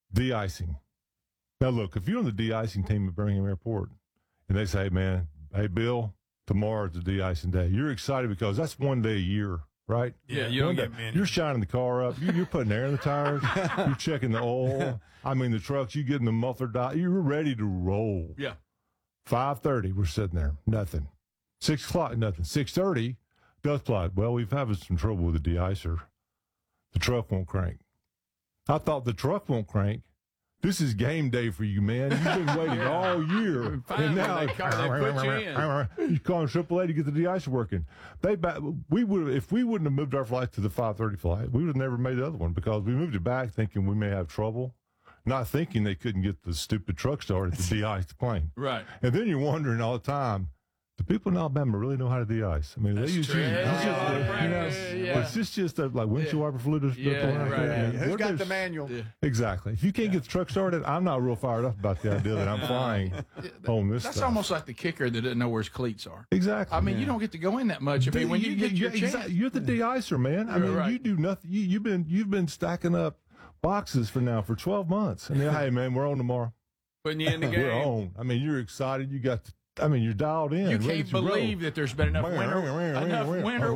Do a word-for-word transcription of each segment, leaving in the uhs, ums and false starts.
de-icing. Now, look, if you're on the de-icing team at Birmingham Airport and they say, man, hey, Bill, tomorrow's the de-icing day, you're excited because that's one day a year, right? Yeah, you one don't day, get many. You're shining the car up. You, you're putting air in the tires. You're checking the oil. I mean, the trucks, you getting the muffler dot. You're ready to roll. Yeah. five thirty, we're sitting there. Nothing. six o'clock, nothing. six thirty, dust plot. Well, we've having some trouble with the de-icer. The truck won't crank. I thought the truck won't crank. This is game day for you, man. You've been waiting yeah. all year. Finally, and now they, call, they put you in. You call triple A to get the de-icer working. They we would If we wouldn't have moved our flight to the five thirty flight, we would have never made the other one because we moved it back thinking we may have trouble, not thinking they couldn't get the stupid truck started to de-ice the plane. Right. And then you're wondering all the time, do people in Alabama really know how to de-ice? I mean, That's they use true. it. Yeah, It's just, yeah, you know, yeah, yeah. But it's just, just a, like windshield wiper fluid. Or Yeah, something. right. Yeah. Who's What got is- the manual? Yeah. Exactly. If you can't get the truck started, I'm not real fired up about the idea that I'm flying on this That's stuff. almost like the kicker that doesn't know where his cleats are. Exactly. I mean, you don't get to go in that much. I mean, when you, get your chance. exactly. You're the de-icer, man. I mean, Right. you do nothing. You, you've been you've been stacking up boxes for now for twelve months. And then, hey, man, we're on tomorrow. Putting you in the game. We're on. I mean, you're excited. You got the I mean, you're dialed in. You ready can't to believe roll. that there's been enough winter, enough winter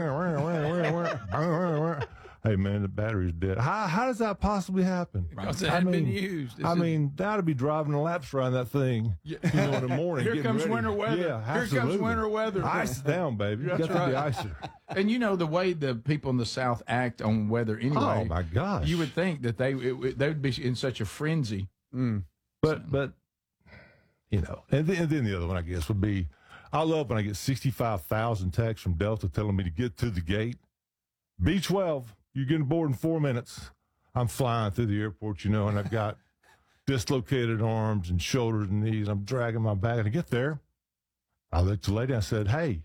weather. Hey, man, the battery's dead. How, how does that possibly happen? Because it I hadn't mean, been used. This I is- mean, that'd be driving the laps around that thing, you know, in the morning. Here getting comes ready. winter weather. Yeah, Here comes absolutely. winter weather. Ice it down, baby. You That's got right. the de-icer. And you know the way the people in the South act on weather anyway. Oh, my gosh. You would think that they it, they would be in such a frenzy. Mm. But, but you know, and then, and then the other one, I guess, would be, I love when I get sixty-five thousand texts from Delta telling me to get to the gate. B twelve, you're getting aboard in four minutes. I'm flying through the airport, you know, and I've got dislocated arms and shoulders and knees. I'm dragging my bag. And I get there. I looked at the lady and I said, hey,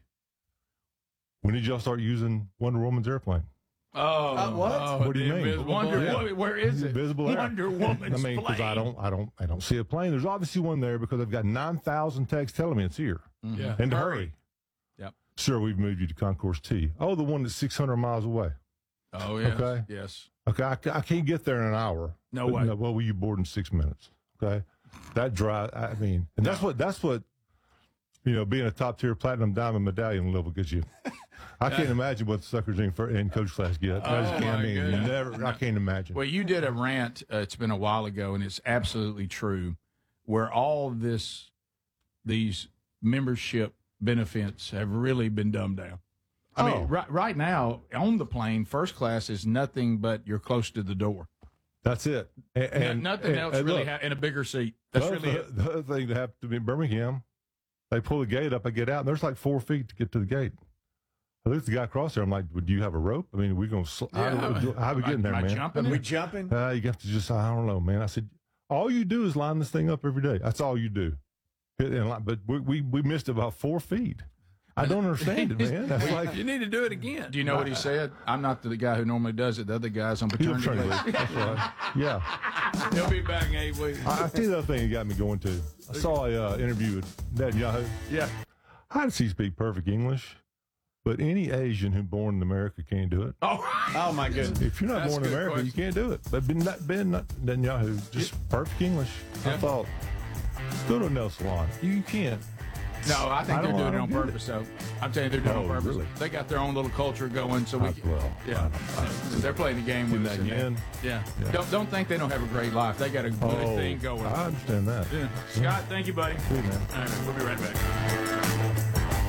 when did y'all start using Wonder Woman's airplane? Oh, Uh, what? oh, What do you the mean? Invisible Wonder Yeah. Woman. Where is it? Invisible Air. Wonder Woman's I mean, because I plane. don't, I don't, I don't see a plane. There's obviously one there because I've got nine thousand texts telling me it's here. Yeah. And to hurry. Yep. Sir, we've moved you to Concourse T. Oh, the one that's six hundred miles away. Oh, yes. Okay. Yes. Okay, I, ca- I can't get there in an hour. No But way. No, well, will you board in six minutes? Okay, that drive. I mean, and that's what that's what you know. Being a top tier platinum diamond medallion level gets you. I can't imagine what the suckers in, for, in coach class get. I just Oh, can't. I my mean, goodness. never. I can't imagine. Well, you did a rant. Uh, it's been a while ago, and it's absolutely true. Where all this, these membership benefits have really been dumbed down. I Oh. mean, right right now on the plane, first class is nothing but you're close to the door. That's it. And, and No- nothing and- else and really look, ha- in a bigger seat. the, That's other, really it. the other thing that happened to me in Birmingham, they pull the gate up. I get out, and there's like four feet to get to the gate. I look at the guy across there. I'm like, "Would you have a rope? I mean, we're gonna sl- Yeah, how, do- how we am I- getting there, am I man? jumping Are we it? jumping? Uh, you have to just, I don't know, man. I said, all you do is line this thing up every day. That's all you do. Hit and line- But we, we, we missed about four feet. I don't understand it, man. That's like, You need to do it again. Do you know what he said? I'm not the guy who normally does it. The other guy's on he's paternity trying to leave. leave. That's right. Yeah. He'll be back in eight weeks. I, I see the other thing that got me going to. I saw a uh, interview with Netanyahu. Yeah. How does he speak perfect English? But any Asian who born in America can't do it. Oh, Oh, my goodness. If you're not That's born a in good America, you question. can't do it. But Ben, ben Netanyahu, just perfect English. I Yeah. thought, go to a nail salon. You can't. no, I think I they're don't- doing I it don't on get purpose, though. I'm telling you, they're doing it Oh, on purpose. really? They got their own little culture going, so we I- can. well, yeah. I don't- They're playing the game with Do us. that in there. again? Yeah. Yeah. Don't, don't think they don't have a great life. They got a good Oh, thing going. I understand that. Yeah. Scott, thank you, buddy. See you, man. All right, we'll be right back.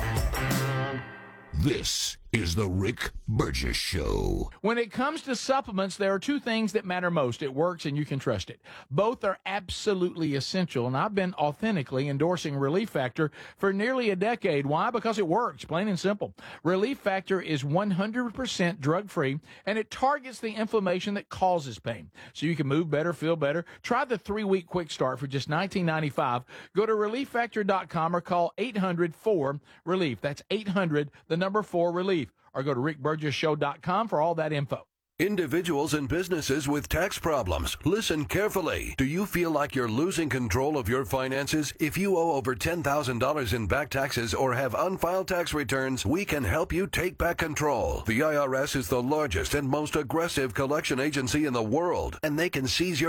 This is the Rick Burgess Show. When it comes to supplements, there are two things that matter most. It works and you can trust it. Both are absolutely essential, and I've been authentically endorsing Relief Factor for nearly a decade. Why? Because it works, plain and simple. Relief Factor is one hundred percent drug-free, and it targets the inflammation that causes pain. So you can move better, feel better. Try the three-week quick start for just nineteen ninety-five dollars. Go to relief factor dot com or call eight hundred four relief. That's eight hundred, the number four relief. Or go to rick burgess show dot com for all that info. Individuals and businesses with tax problems, listen carefully. Do you feel like you're losing control of your finances? If you owe over ten thousand dollars in back taxes or have unfiled tax returns, we can help you take back control. The I R S is the largest and most aggressive collection agency in the world, and they can seize your